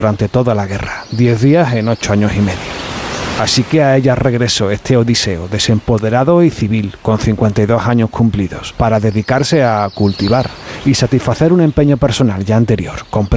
durante toda la guerra, 10 días en 8 años y medio. Así que a ella regresó este Odiseo, desempoderado y civil, con 52 años cumplidos, para dedicarse a cultivar y satisfacer un empeño personal ya anterior,